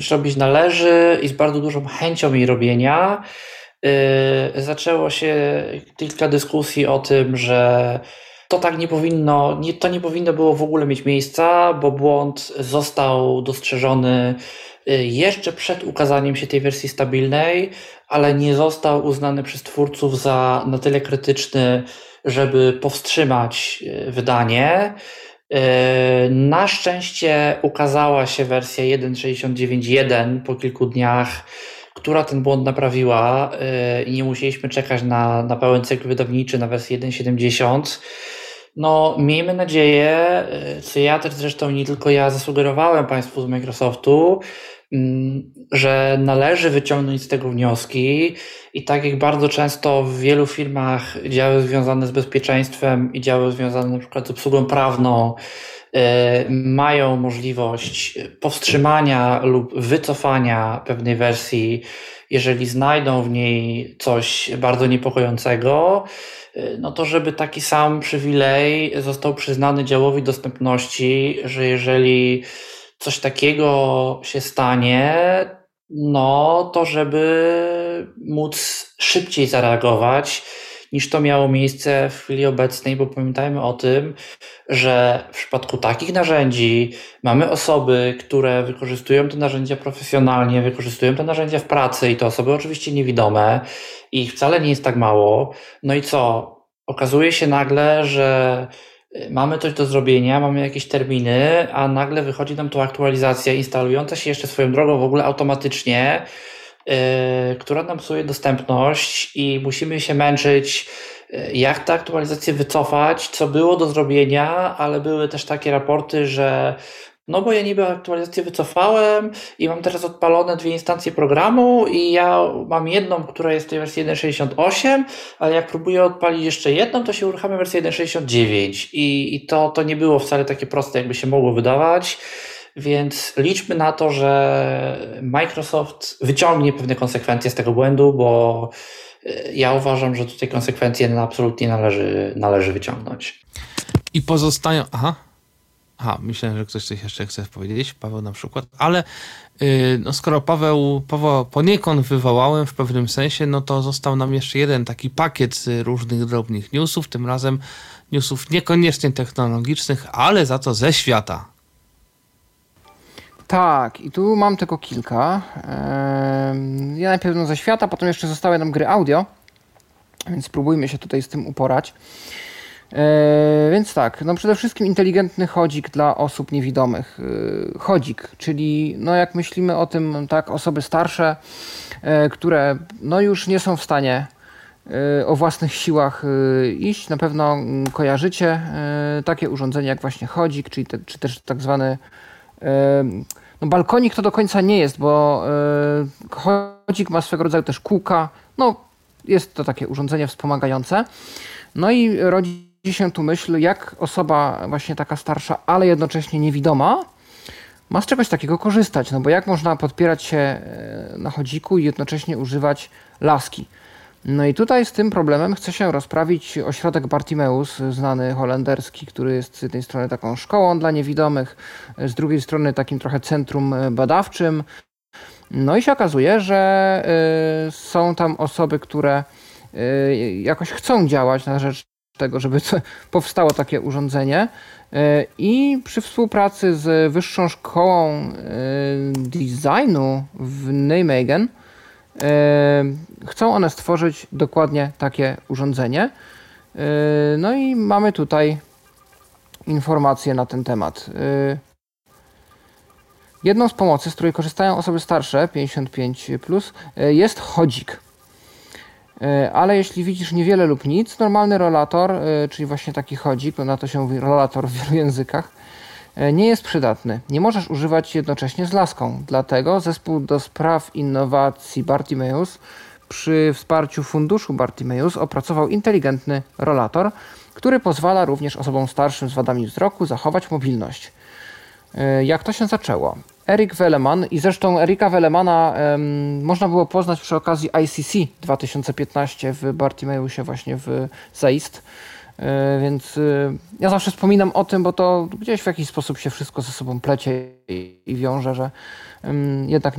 rzecz robić należy i z bardzo dużą chęcią jej robienia. Zaczęło się kilka dyskusji o tym, że to tak nie powinno było w ogóle mieć miejsca, bo błąd został dostrzeżony jeszcze przed ukazaniem się tej wersji stabilnej, ale nie został uznany przez twórców za na tyle krytyczny, żeby powstrzymać wydanie. Na szczęście ukazała się wersja 1.69.1 po kilku dniach, która ten błąd naprawiła i nie musieliśmy czekać na pełen cykl wydawniczy, na wersję 1.70. No, miejmy nadzieję, co ja też zresztą nie tylko ja zasugerowałem Państwu z Microsoftu, że należy wyciągnąć z tego wnioski i tak jak bardzo często w wielu firmach działy związane z bezpieczeństwem i działy związane na przykład z obsługą prawną mają możliwość powstrzymania lub wycofania pewnej wersji, jeżeli znajdą w niej coś bardzo niepokojącego, no to żeby taki sam przywilej został przyznany działowi dostępności, że jeżeli coś takiego się stanie, no to żeby móc szybciej zareagować niż to miało miejsce w chwili obecnej, bo pamiętajmy o tym, że w przypadku takich narzędzi mamy osoby, które wykorzystują te narzędzia profesjonalnie, wykorzystują te narzędzia w pracy i to osoby oczywiście niewidome i ich wcale nie jest tak mało. No i co? Okazuje się nagle, że mamy coś do zrobienia, mamy jakieś terminy, a nagle wychodzi nam tu aktualizacja instalująca się jeszcze swoją drogą w ogóle automatycznie, która nam psuje dostępność i musimy się męczyć, jak tę aktualizację wycofać, co było do zrobienia, ale były też takie raporty, że no bo ja niby aktualizację wycofałem i mam teraz odpalone 2 instancje programu i ja mam jedną, która jest w tej wersji 1.68, ale jak próbuję odpalić jeszcze jedną, to się uruchamia wersja 1.69 i to nie było wcale takie proste, jakby się mogło wydawać. Więc liczmy na to, że Microsoft wyciągnie pewne konsekwencje z tego błędu, bo ja uważam, że tutaj konsekwencje absolutnie należy wyciągnąć. I pozostają... Aha, myślałem, że ktoś coś jeszcze chce powiedzieć, Paweł na przykład, ale no skoro Paweł poniekąd wywołałem w pewnym sensie, no to został nam jeszcze jeden taki pakiet z różnych drobnych newsów, tym razem newsów niekoniecznie technologicznych, ale za to ze świata. Tak, i tu mam tylko kilka. Ja najpierw ze świata, potem jeszcze zostały nam gry audio, więc spróbujmy się tutaj z tym uporać. Więc tak, no przede wszystkim inteligentny chodzik dla osób niewidomych. Chodzik, czyli no jak myślimy o tym, tak, osoby starsze, które no już nie są w stanie o własnych siłach iść. Na pewno kojarzycie takie urządzenie jak właśnie chodzik, czy też tak zwany no balkonik to do końca nie jest, bo chodzik ma swego rodzaju też kółka. No jest to takie urządzenie wspomagające. No i rodzi się tu myśl, jak osoba właśnie taka starsza, ale jednocześnie niewidoma ma z czegoś takiego korzystać. No bo jak można podpierać się na chodziku i jednocześnie używać laski? No i tutaj z tym problemem chce się rozprawić ośrodek Bartimeus, znany holenderski, który jest z jednej strony taką szkołą dla niewidomych, z drugiej strony takim trochę centrum badawczym. No i się okazuje, że są tam osoby, które jakoś chcą działać na rzecz tego, żeby powstało takie urządzenie i przy współpracy z Wyższą Szkołą Designu w Nijmegen chcą one stworzyć dokładnie takie urządzenie. No i mamy tutaj informacje na ten temat. Jedną z pomocy, z której korzystają osoby starsze, 55+, jest chodzik. Ale jeśli widzisz niewiele lub nic, normalny rolator, czyli właśnie taki chodzik, na to się mówi rolator w wielu językach, nie jest przydatny. Nie możesz używać jednocześnie z laską. Dlatego Zespół do Spraw Innowacji Bartimeus przy wsparciu funduszu Bartimeus opracował inteligentny rolator, który pozwala również osobom starszym z wadami wzroku zachować mobilność. Jak to się zaczęło? Erik Veleman i zresztą Erika Velemana można było poznać przy okazji ICC 2015 w Bartimeusie właśnie w Zeist. Więc ja zawsze wspominam o tym, bo to gdzieś w jakiś sposób się wszystko ze sobą plecie i wiąże, że jednak